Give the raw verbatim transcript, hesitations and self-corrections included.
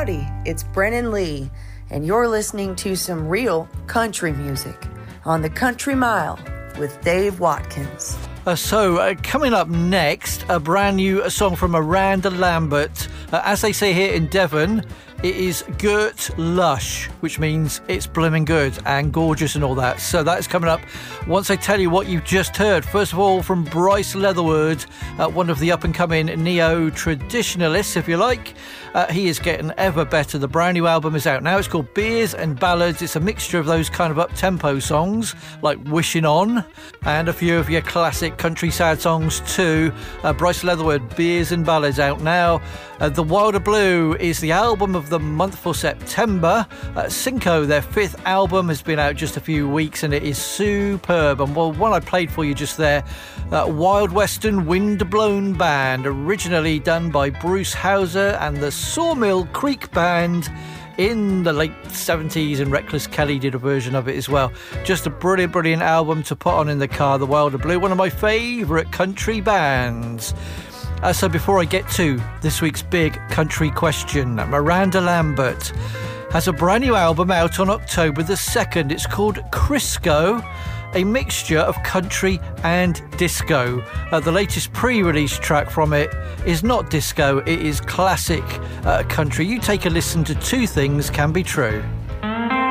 Howdy, it's Brennan Lee, and you're listening to some real country music on the Country Mile with Dave Watkins. Uh, so, uh, coming up next, a brand new song from Miranda Lambert. Uh, as they say here in Devon, it is Gert Lush, which means it's blooming good and gorgeous and all that. So that's coming up once I tell you what you've just heard. First of all, from Bryce Leatherwood, uh, one of the up-and-coming neo-traditionalists, if you like. Uh, he is getting ever better. The brand new album is out now. It's called Beers and Ballads. It's a mixture of those kind of up-tempo songs, like Wishing On, and a few of your classic country sad songs too. Uh, Bryce Leatherwood, Beers and Ballads, out now. Uh, the Wilder Blue is the album of the month for September. Uh, Cinco, their fifth album, has been out just a few weeks and it is superb. And well, one I played for you just there, uh, Wild Western Windblown Band, originally done by Bruce Hauser and the Sawmill Creek Band in the late seventies, and Reckless Kelly did a version of it as well. Just a brilliant, brilliant album to put on in the car, the Wilder Blue, one of my favourite country bands. Uh, so before I get to this week's big country question, Miranda Lambert has a brand new album out on October the second. It's called Crisco, a mixture of country and disco. Uh, the latest pre-release track from it is not disco, it is classic uh, country. You take a listen to Two Things Can Be True.